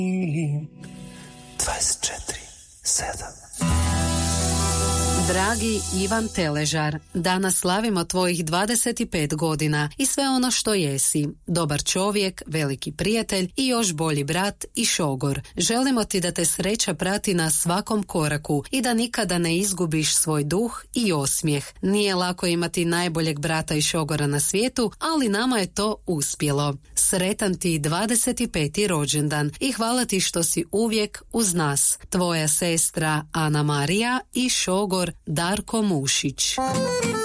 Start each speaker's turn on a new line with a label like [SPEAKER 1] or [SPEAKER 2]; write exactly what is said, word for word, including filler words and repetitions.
[SPEAKER 1] dvadeset četiri sedam.
[SPEAKER 2] Dragi Ivan Teležar, danas slavimo tvojih dvadeset pet godina i sve ono što jesi. Dobar čovjek, veliki prijatelj i još bolji brat i šogor. Želimo ti da te sreća prati na svakom koraku i da nikada ne izgubiš svoj duh i osmijeh. Nije lako imati najboljeg brata i šogora na svijetu, ali nama je to uspjelo. Sretan ti dvadeset peti rođendan i hvala ti što si uvijek uz nas. Tvoja sestra Ana Marija i šogor Darko Mušić.